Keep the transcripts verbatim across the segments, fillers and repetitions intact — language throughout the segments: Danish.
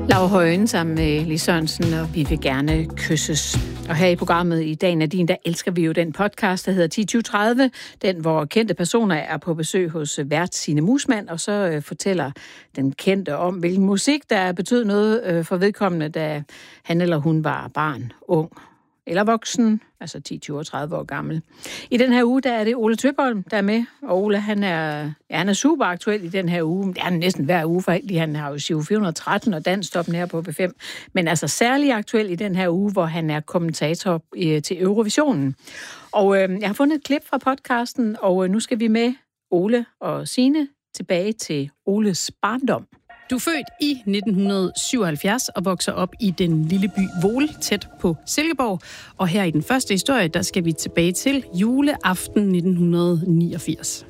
Laura Højen sammen med Lis Sørensen, og vi vil gerne kysses. Og her i programmet i dag, Nadine, der elsker vi jo den podcast, der hedder ti tyve tredive. Den, hvor kendte personer er på besøg hos vært Signe Muusmann, og så øh, fortæller den kendte om, hvilken musik, der betød noget øh, for vedkommende, da han eller hun var barn, ung eller voksen, altså ti, tyve og tredive år gammel. I den her uge, der er det Ole Tøpholm, der er med, og Ole, han er, ja, han er super aktuel i den her uge. Det er han næsten hver uge, fordi han har jo Giro fire hundrede og tretten og Danstoppen her på B fem, men altså særlig aktuel i den her uge, hvor han er kommentator øh, til Eurovisionen. Og øh, jeg har fundet et klip fra podcasten, og øh, nu skal vi med Ole og Signe tilbage til Oles barndom. Du er født i nitten syvoghalvfjerds og vokser op i den lille by Vole, tæt på Silkeborg. Og her i den første historie, der skal vi tilbage til juleaften nitten niogfirs.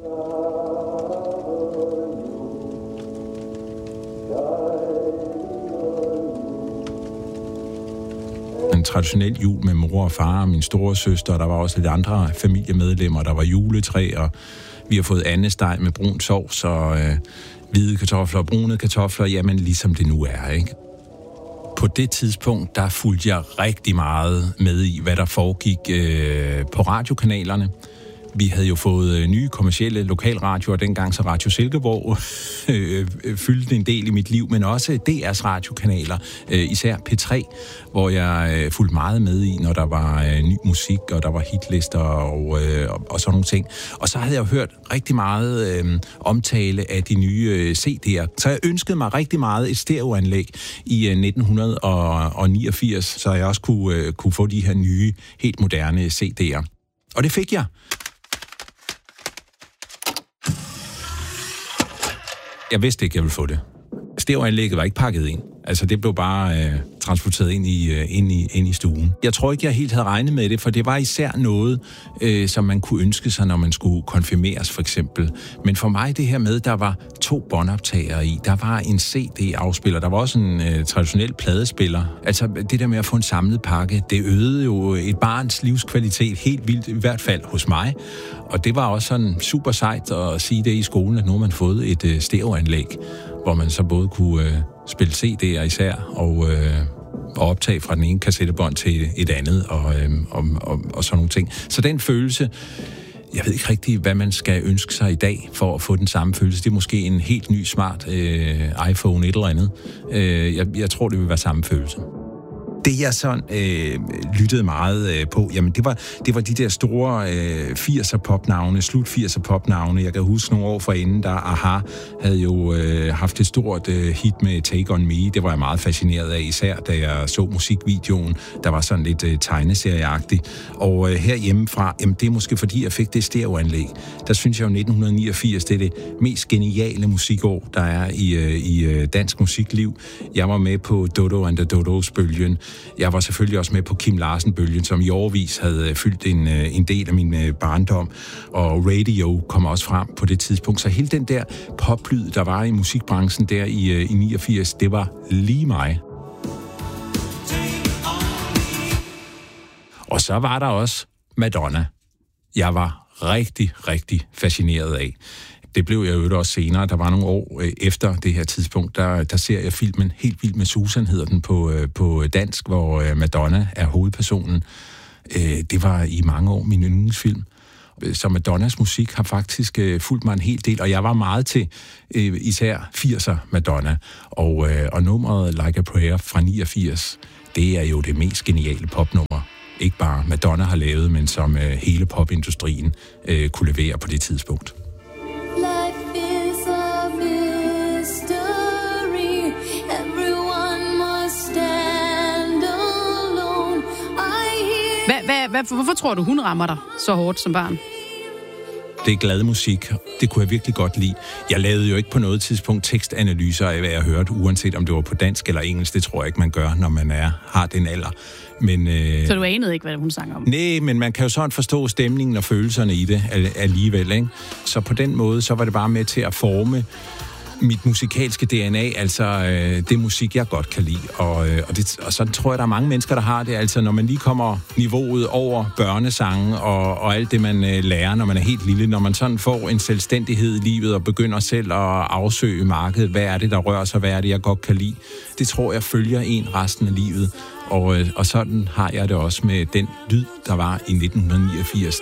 En traditionel jul med mor og far og min store søster, og der var også lidt andre familiemedlemmer. Der var juletræ, og vi har fået andesteg med brun sovs og øh, hvide kartofler og brune kartofler, jamen ligesom det nu er, ikke? På det tidspunkt, der fulgte jeg rigtig meget med i, hvad der foregik øh, på radiokanalerne. Vi havde jo fået nye kommercielle lokalradioer dengang, så Radio Silkeborg øh, fyldte en del i mit liv, men også D R's radiokanaler, øh, især P tre, hvor jeg øh, fulgte meget med i, når der var øh, ny musik, og der var hitlister og, øh, og, og sådan nogle ting. Og så havde jeg hørt rigtig meget øh, omtale af de nye øh, C D'er, så jeg ønskede mig rigtig meget et stereoanlæg i øh, nitten niogfirs, så jeg også kunne, øh, kunne få de her nye, helt moderne C D'er. Og det fik jeg. Jeg vidste ikke, jeg ville få det. Stereoanlægget var ikke pakket ind. Altså, det blev bare øh, transporteret ind i, øh, ind, i, ind i stuen. Jeg tror ikke, jeg helt havde regnet med det, for det var især noget, øh, som man kunne ønske sig, når man skulle konfirmeres, for eksempel. Men for mig, det her med, der var to båndoptagere i. Der var en C D-afspiller. Der var også en øh, traditionel pladespiller. Altså, det der med at få en samlet pakke, det øgede jo et barns livskvalitet helt vildt, i hvert fald hos mig. Og det var også sådan super sejt at sige det i skolen, at nu har man fået et øh, stereoanlæg, hvor man så både kunne øh, spille C D'er især og, øh, og optage fra den ene kassettebånd til et andet og, øh, og, og, og sådan nogle ting. Så den følelse, jeg ved ikke rigtig, hvad man skal ønske sig i dag for at få den samme følelse. Det er måske en helt ny, smart øh, iPhone et eller andet. Øh, jeg, jeg tror, det vil være samme følelse. Det, jeg sådan øh, lyttede meget øh, på, jamen det var, det var de der store øh, firser popnavne, slut firser popnavne. Jeg kan huske nogle år forinden, der A H A havde jo øh, haft et stort øh, hit med Take On Me. Det var jeg meget fascineret af, især da jeg så musikvideoen. Der var sådan lidt øh, tegneserieagtigt. Og øh, herhjemmefra, jamen det er måske fordi, jeg fik det stereoanlæg. Der synes jeg jo nitten niogfirs, det er det mest geniale musikår, der er i, øh, i øh, dansk musikliv. Jeg var med på Dodo and the Dodos-bølgen. Jeg var selvfølgelig også med på Kim Larsen-bølgen, som i årevis havde fyldt en, en del af min barndom, og radio kom også frem på det tidspunkt. Så hele den der poplyd, der var i musikbranchen der i, i niogfirs, det var lige mig. Og så var der også Madonna. Jeg var rigtig, rigtig fascineret af. Det blev jeg jo også senere. Der var nogle år øh, efter det her tidspunkt, der, der ser jeg filmen Helt vildt med Susan, hedder den på, øh, på dansk, hvor øh, Madonna er hovedpersonen. Øh, det var i mange år min yndlingsfilm. Så Madonnas musik har faktisk øh, fulgt mig en hel del, og jeg var meget til øh, især firser Madonna. Og, øh, og nummeret Like a Prayer fra niogfirs, det er jo det mest geniale popnummer. Ikke bare Madonna har lavet, men som øh, hele popindustrien øh, kunne levere på det tidspunkt. Hvad, hvad, hvorfor tror du, hun rammer dig så hårdt som barn? Det er glad musik. Det kunne jeg virkelig godt lide. Jeg lavede jo ikke på noget tidspunkt tekstanalyser af, hvad jeg hørte, uanset om det var på dansk eller engelsk. Det tror jeg ikke, man gør, når man er, har den alder. Men, øh... Så du anede ikke, hvad hun sang om? Nej, men man kan jo sådan forstå stemningen og følelserne i det alligevel, ikke? Så på den måde, så var det bare med til at forme mit musikalske D N A, altså øh, det er musik, jeg godt kan lide. Og, øh, og, det, og sådan tror jeg, der er mange mennesker, der har det. Altså når man lige kommer niveauet over børnesange og, og alt det, man øh, lærer, når man er helt lille, når man sådan får en selvstændighed i livet og begynder selv at afsøge markedet, hvad er det, der rører sig, hvad er det, jeg godt kan lide. Det tror jeg følger en resten af livet. Og, øh, og sådan har jeg det også med den lyd, der var i nitten niogfirs.